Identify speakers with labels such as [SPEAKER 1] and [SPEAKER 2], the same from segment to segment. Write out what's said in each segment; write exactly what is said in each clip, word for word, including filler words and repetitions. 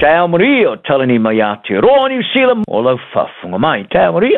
[SPEAKER 1] Tau Maria, talani mai Aotearoa, New Zealand, o lau whafunga mai, Tau Maria.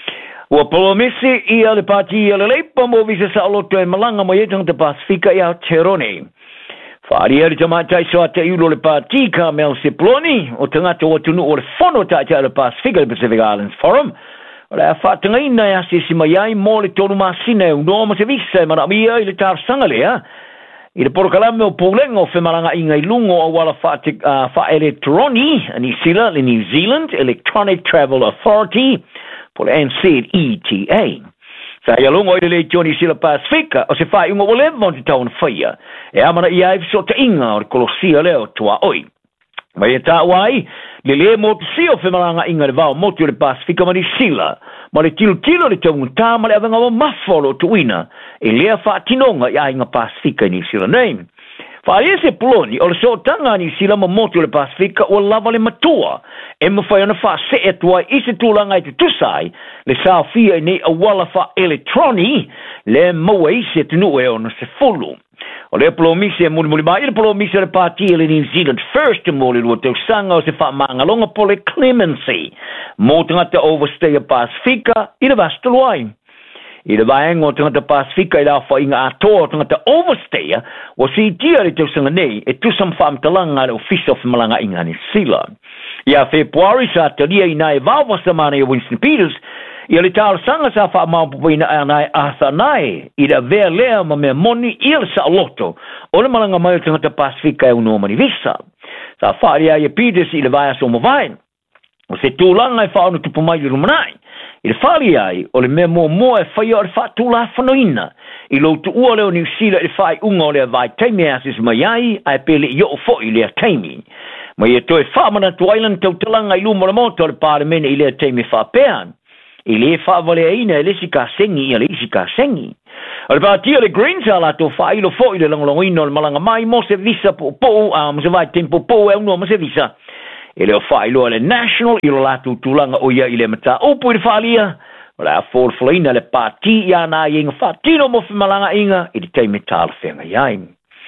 [SPEAKER 1] Ua polomisi i ale pati i ale leipa mo visa sa aloto e malanga mo yetang te Pasifika i Aotearoa. Whaari eri tamatai soa te iulo le pati ka mel siploni, o tangata o tunu o le fono ta te ale Pasifika le Pacific Islands Forum. O le a whaatanga ina e ase si mai ai mo le tonu masina e unoma se visa e maramia i le tarsanga lea. I le porokalame o poulenga o whemaranga inga i lungo o wala wha electroni ni sila le New Zealand Electronic Travel Authority po le N Z E T A. Sa ia lungo i le Johnny sila Pasifika o se whai unga wale mon te tauna whaia e amana i aiv so te inga o le kolosia leo tua oi. Mai e tā wai, le le mo te si o whemaranga inga le vau moti o le Pasifika ma ni sila ma le tilo tilo le taunga tā ma le avenga wa mafolo tuina e lea wha tinonga i ainga Pasifika ni sila nei. Wha e se poloni o le so tanga ni sila ma moti o le Pasifika o lava le matua e ma whai ana wha se etua i se tūlanga i te tusai le sao fia i nei a wala wha electroni le maua i se tunu e ona se fulu. O le polomisi e muli muli mai le polomisi le pati le New Zealand First muli lua tau sanga o se wha mangalonga po le clemency mo tangata overstay a Pasifika i le vastaluai. I le vaenga o tangata Pasifika i la wha inga atoa tangata overstay o si tia le tau sanga nei e tusam wha amtalanga le ofisa o whamalanga inga ni sila. Ia Februari sa talia i nai vawa samana i Winston Peters i le tāra sanga sa wha maupupu ina anai athanai i le vea lea ma mea moni i le sa loto o le malanga mai o tangata Pasifika e unoma ni visa. Sa whaari ai e Peters i le vaya so mawai. O se tūlanga e whaonu tupu mai i rumanai. I le whaari ai o le mea mua mua e whaia o le wha tūla whanoina. I lo tu ua leo New Zealand i whai unga o le vai taimi asis mai ai ai pele i o fo i lea taimi. Mai e toi whamana tu island tau talanga i luma le moto o le pāremene i lea taimi whapean. I le whaavale aina e lesi ka sengi i le isi ka sengi. O le pātia le Greens ala tō whailo fo i le langolongoino le malanga mai mo se visa po po a mo se vai tempo po e unua mo se visa. I le o whailo le National i lo latu tūlanga o ia i le mata upu i le whaalia. O le a fōrflaina le pāti i ana i inga whaatino mo whimalanga inga i le teime tāla whenga iai.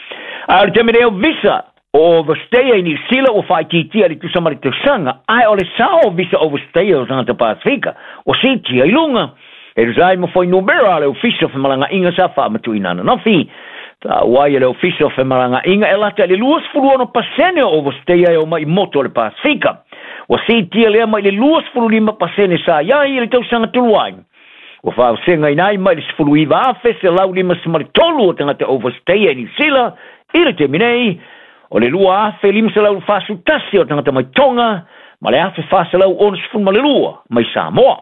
[SPEAKER 1] A le teime reo visa overstay i New Zealand o whai titia li tusamari te sanga ai o le sao visa overstay o Santa Pasifika o si tia i lunga e rizai mo foi numera le ofisa o whamalanga inga sa wha matu inana nafi ta wai le ofisa o whamalanga inga e lata le luas furu ono pasene o overstay o mai moto le Pasifika o si tia lea mai le luas furu lima pasene sa iai le tau sanga tuluai o wha senga inai mai le sifuru iwa afe se lau lima samari tolu o tangata overstay i New Zealand i le teminei o le lua afe lim se lau fasu tasi o tangata mai tonga, ma le afe fasa lau ono sifun ma le lua, mai Samoa.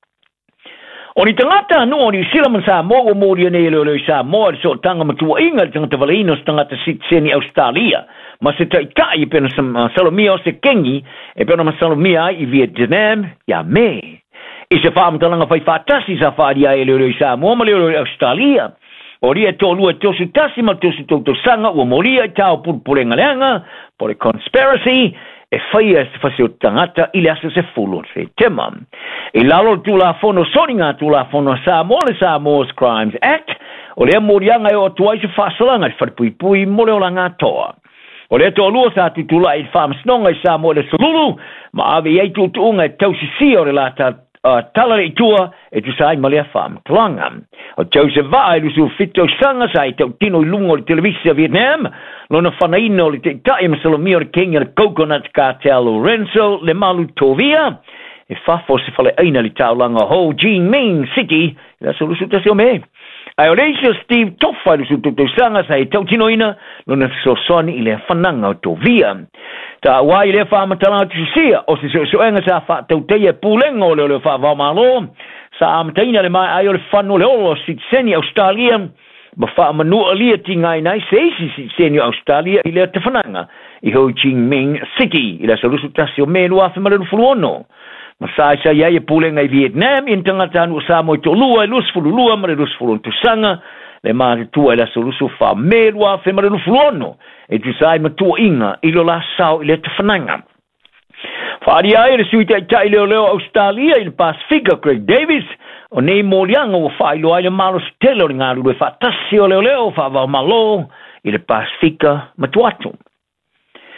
[SPEAKER 1] O ni tangata anu o ni sila man Samoa o mori ane leo leo Samoa, le so tanga matua inga le tangata valainos tangata sitseni Australia, ma se tai tai i pena salomia o se kengi, e pena ma salomia i Vietnam, ya me. I se wha amtalanga fai fatasi sa whaaria e leo leo Samoa, ma leo leo Australia. O ria tō lua tōsu tasi ma tōsu tōtu sanga ua moria i tāo purpurenga leanga po le conspiracy e whaia se whase o tangata i le asa se fulu se tema. I lalo tū la whono soninga tū la whono Samoa le Samoa's Crimes Act o lea morianga e o tuai se whasalanga i wharipui mo leo la ngā toa. O lea tō lua sa tutula i whamasnonga i Samoa le Solulu ma ave i eitu tuunga e tausisi o le lata Uh, tala i tua e tu sai malea whaam klanga. O tau se vaa e lusu fito sanga sa i tau tino i lungo le televisia Vietnam, lona whanaino le te tae masalomia le kenga le Coconut Cartel Lorenzo le malu tovia, e whafo se whale aina li taulanga Ho Chi Minh City, la so lusu tasio me. Ai o reisio Steve Toffa lusu tuto sanga sa i tau tino ina, lona so soni i le whananga o tovia. Ta wai le fa matala tu sia o se so enga sa fa tau te pulengo le le fa va malo sa amtaina le mai ai le fano le o sit seni Australia ba fa manu ali tinga nai se si seni Australia i le te fananga i Ho Chi Minh City i la solusu tasio menu afa malu fuluono ma sa sa ia e pulenga i Vietnam in tanga tanu sa mo to lua lus fululua ma lus fulun tu sanga le ma tu la solusu fa melu afa malu fuluono e tu sai matua inga i lo la sao i le te whananga. Whaari ai le suita i tai leo leo Australia i le Pasifika Craig Davis o nei morianga o whailo ai le malo stelo ngā rube whatasi o leo leo whaava malo i le Pasifika matuatu.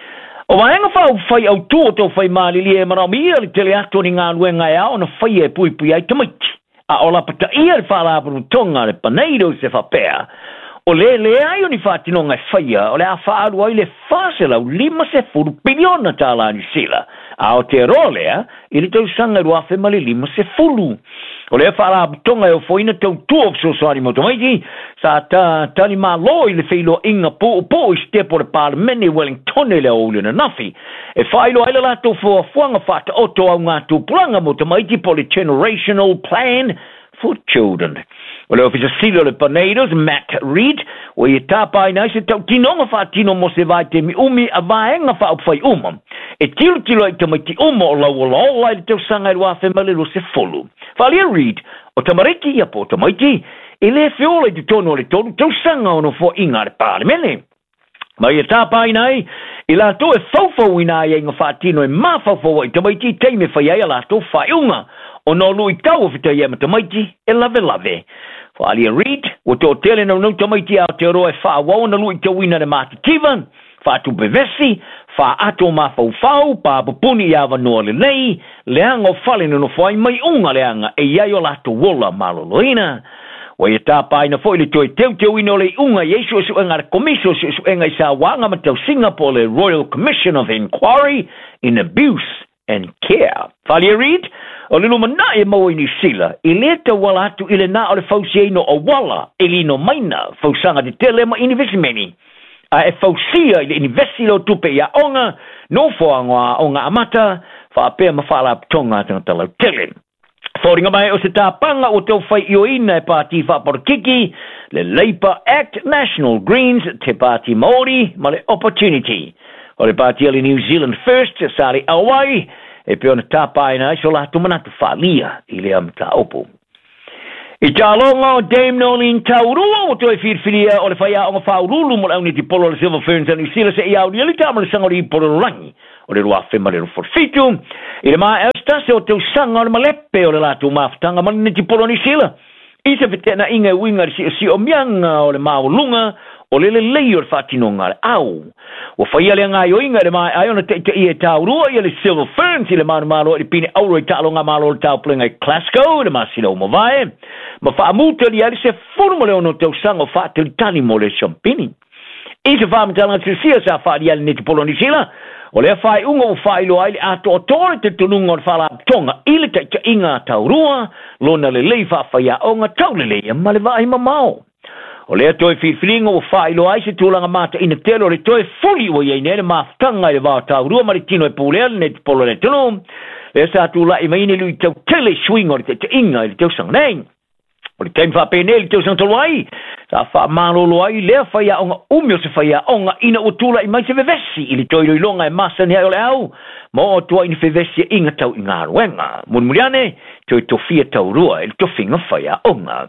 [SPEAKER 1] O waenga fa fai au tu to fai mali li e marami le tele ato ni ngā luenga e ao na fai e pui pui ai tamaiti. A ola pata ia le whala apuru tonga le paneido se whapea. O le le ai o ni whatino ngai whaia o le a whaaru ai le whasela u lima se furu piliona tāla ni sila. A o te rolea, i le tau sanga ruafe mali lima se fulu. O le whala apu tonga e o foina tau tuof so soari mo tomaiti, sa ta tani mā loi le whilo inga po o po i stepo le parlemene Wellington le o le na nafi. E whailo ai le lato fua fuanga whata oto au ngā tūpulanga mo tomaiti po le generational plan for children. O le ofisa silo le Paneidos, Matt Reed, o i tāpai nai se tau tinonga whaatino mo se vai te mi umi a vaenga wha upwhai uma. E tilu tilo ai tamaiti uma o lau o lau lai le tau sanga i ruafe malero se folu. Whalia Reed, o tamariki ia po tamaiti, e le whiola i te tono le tonu tau sanga ono fo inga le parlemene. Mai e tāpai nai, i lato e whauwhau ina i inga whaatino e mā whauwhau i tamaiti teime whai ai a lato whaiunga. O no lui tau o whita ia ma tamaiti e lave lave. Whalia Reed, o tō tele na unau tamaiti au te roe whaawau na lui te wina de mātitiva, whaatu bevesi, wha ato ma whauwhau, pa pupuni ia wanoa le nei, leanga o whale no whai mai unga leanga e iai o lato wola maloloina. O ia tāpai na whoile toi teu teu ino le unga Yesu su enga komiso su enga i sa wanga ma tau Singapore le Royal Commission of Inquiry in Abuse and Care. Whalia Reed, o lilo mana e mau i ni sila, i leta wala atu i le na o le fausia ino o wala, e lino maina, fausanga de tele ma investimeni. A e fausia i le investi lo tupe ia onga, no foanga onga amata, fa apea ma whala aptonga tangata lau tele. Fōringa mai o se tāpanga o tau whai io ina e pāti whaporokiki, le Labour Act National Greens, te pāti Māori, ma le Opportunity. O le pāti ali New Zealand First, sari awai, e pe ona tāpai na iso la tu manatu whalia i le am tā opo. I tā longa o Dame Nolene Taurua o toi whirwhiria o le whaia o ngā whaurulu mo launi ti polo le Silver Ferns anu sila se i au li ali tāma le sangori i polo rangi o le rua whema le ruforfitu i le maa elstase o teu sanga o le malepe o le latu maafutanga mani ti polo ni sila. I se whetena inga winga si o si o mianga o le maa o lunga o le le lei o le whatinonga le au. O whaia le ngā ioinga le mai ai ona te te i e Taurua i le Silver Ferns i le manu malo i pine auro i tālo ngā malo le tau plenga i Glasgow le masila o mawai. Ma whaamuta li ali se furu mo le ono tau sanga o whaatili tani mo le champini. I se whaamitanga te sia sa whaari ali neti polo ni sila. O le whai unga o whailo ai le ato o tore te tununga o whala tonga i le te te inga Taurua lona le lei whaafaya o ngā tau le leia ma le vai mamao. O lea toi whiwhiringa o whailo ai se tūlanga mata ina telo le toi fuli o iei nene maafutanga i le wā Taurua maritino e pūlea le neti polo le tunu. Le sa tūla i maine lui tau tele swing o le te te inga i le tau sanga nei. O le taim whapene le tau sanga tolu ai. Sa wha malolo ai lea whaia onga umio se whaia onga ina o tūla i mai se vevesi i le toi loilonga e masa ni ai o le au. Mo o tua ina vevesi inga tau inga aruenga. Munmuriane, toi tofia Taurua i le tofinga whaia onga.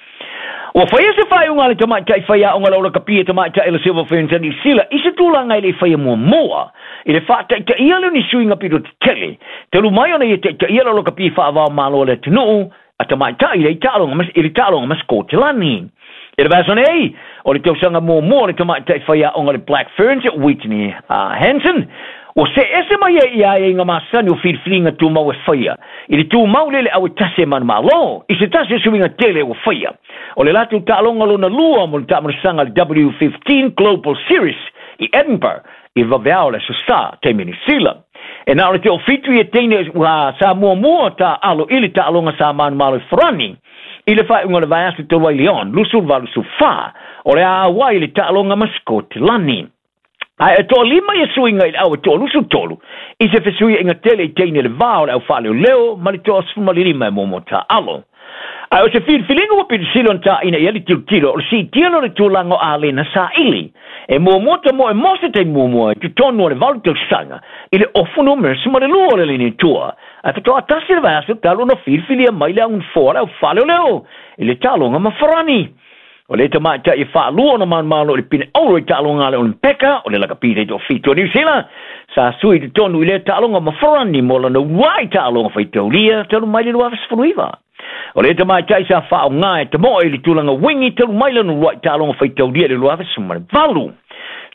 [SPEAKER 1] O whaia se whai unga le tamai tai whaia onga laura kapia tamai tai le Silver Ferns ni sila, i se tūlanga i le whaia mua moa, i le whaatai ta ia leo ni suinga pito te tele, te lumai ona i te ta ia laura kapia whaavao malo le tunu, a tamai tai le i tālonga mas, i le tālonga mas kōtelani. I le vasone ei, o le tausanga mua moa le tamai tai whaia onga le Black Ferns, Whitney uh, Hansen, o se ese mai e ia e inga masani o whirwhiringa tū mau e whaia. I le tū mau lele au e tase manu malo, i se tase suinga tele o whaia. O le latu tālonga lona lua mo le tāmarasanga le W fifteen Global Series i Edinburgh, i vaveao le susa te minisila. E nā o le te o fitu i e teine uh, sa mua mua ta alo ili tālonga sa manu malo e wharani. I le whai unga le vai asu te wai leon, lusul va lusul wha, o le a wai le tālonga masko te lani. Ai e tō lima i suinga i au e tō lusu tōlu. I se whesui inga tele i teine le vāo le au whale o leo, ma le tō asfuma li rima e momo ta alo. Ai o se whirwhiringa wa piti silon ta ina i ali tilo tilo, o si tilo le tūlango a lena sa ili. E momo ta mo e mose te momo e tu tonu le valu tau sanga, i le ofuno mersi ma le lua le lini tua. Ai whato atasi le vaso talo na whirwhiria mai le un fora au whale o leo, i le talonga ma wharani. O le tamai ta i whaalua na manu malo o le pine auro i tālonga le Olimpeka, o le laka pite i tō whito New Zealand, sa sui te tonu i le tālonga ma wharani mo lana wai tālonga whai taulia, talu mai le luawes whanuiwa. O le tamai ta i sa whao ngāe te moa i le tūlanga wingi, talu mai lana wai tālonga whai taulia le luawes sumare valu.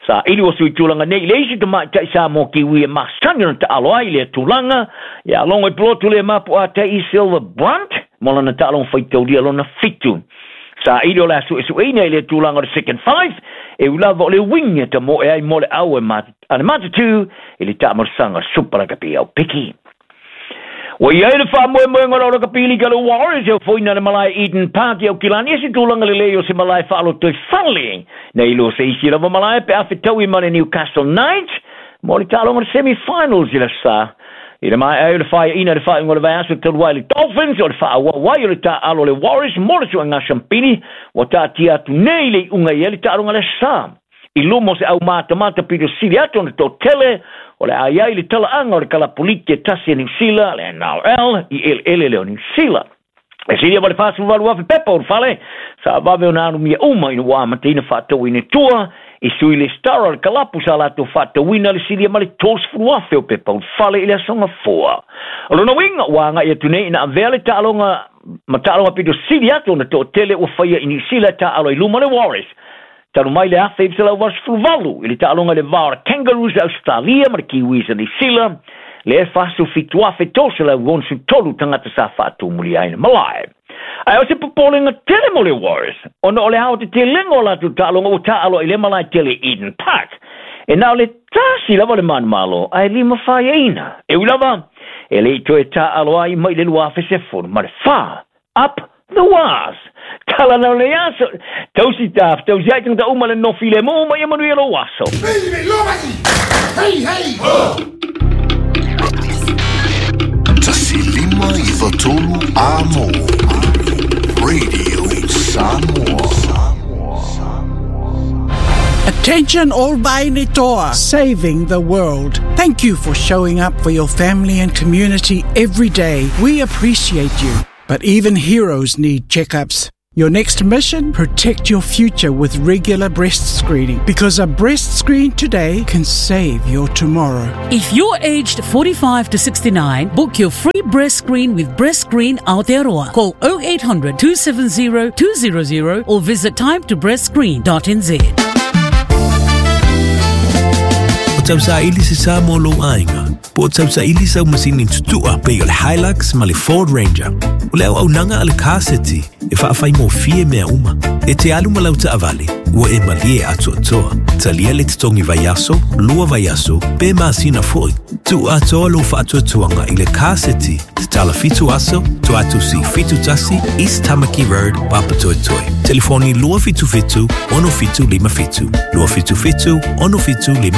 [SPEAKER 1] Sa ili o sui tulanga nei leisi te mai tai sa mo kiwi e masani na te alo ai le tulanga. Ya longo i plotu le mapu a te i Silver Brunt. Mola na te along whaitau ria lo na fitu. Sa ili o la su e su eina i le tulanga o second five. E ulava o le winga te mo e ai mo le au e mata. Ane mata tu, e le ta morsanga supara kapi au piki. Wa ia le fa mo mo ngora ka pili ka le Warriors e foi na le Malai Eden Park o kilani ese tulanga le leo se Malai fa alo toi fali na ilo se isi la Malai pe afetau i mane Newcastle Knights mo le talo mo semi finals ila sa ila mai ai le fa ina le fa ngora va aso te Wiley Dolphins o le fa wa wa le ta alo le Warriors mo le nga champini wa ta tia tu nei le unga ia le ta alo le sa i lumo se au mata mata pito siriato na to tele o le ai ai le tala anga o le kala politi e tasi e New Zealand, le N R L, i ele ele leo New Zealand. E siria wale fasu walu wafi pepa o fale, sa wawe o nanu mia uma ina waa matina whatau ina tua, i sui le stara o le kalapu sa lato whatau ina le siria male tos furu wafi o pepa o fale ile songa fua. O lona winga wanga ia tune ina avele ta alonga, ma ta alonga pito siriato na to tele o faya i New Zealand ta alo i luma le Warriors. Tanu mai le afe i sila was fruvalu. Ili ta alonga le vara Kangaroos Australia, ma le Kiwis a New Zealand. Le e fasu fitu afe tosa la wonsu tolu tangata sa fatu muli aina malai. Ai o se popolinga tele mo le Warriors. Ona o le hao te te lengo la tu ta alonga o ta alo i le malai tele Eden Park. E nao le tasi lava le man malo, ai lima faya ina. E ulava, e le ito e ta alo ai mai le luafe se furu, ma le fa, up the was. Tala na le aso. Tausi taf, tausi ai tanga uma le nofi le mo ma yamanu yelo waso.
[SPEAKER 2] Baby, lomai. Hey, hey. Tasilima i fatolu amo. Radio Samoa.
[SPEAKER 3] Attention all Bainetoa, saving the world. Thank you for showing up for your family and community every day. We appreciate you. But even heroes need checkups. Your next mission? Protect your future with regular breast screening, because a breast screen today can save your tomorrow.
[SPEAKER 4] If you're aged forty-five to sixty-nine, book your free breast screen with Breast Screen Aotearoa. Call oh eight hundred, two seven zero, two zero zero or visit time to breast screen dot n z.
[SPEAKER 5] Tau sa ili se sa molo ainga. Po tau sa ili sa umasini tutua pe o le Hilux ma le Ford Ranger. O le au au nanga ale kaseti e whaafai mo fie mea uma. E te alu malau ta avale, ua e malie atu atoa. Talia le titongi vaiaso, lua vaiaso, pe maasina foi. Tu atoa lo whaatu atuanga i le kaseti te tala fitu aso, tu atu si fitu tasi, East Tamaki Road, Papa Toi Toi. Telefoni lua fitu fitu, ono fitu lima fitu. Lua fitu fitu, ono fitu lima